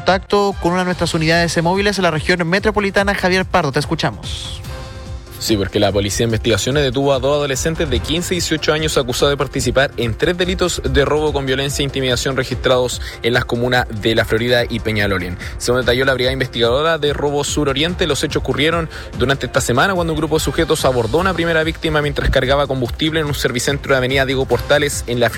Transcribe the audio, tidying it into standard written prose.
contacto con una de nuestras unidades móviles en la región metropolitana. Javier Pardo, te escuchamos. Sí, porque la Policía de Investigaciones detuvo a 2 adolescentes de 15 y 18 años acusados de participar en 3 delitos de robo con violencia e intimidación registrados en las comunas de La Florida y Peñalolén. Según detalló la Brigada Investigadora de Robo Suroriente, los hechos ocurrieron durante esta semana cuando un grupo de sujetos abordó a una primera víctima mientras cargaba combustible en un servicentro de avenida Diego Portales en La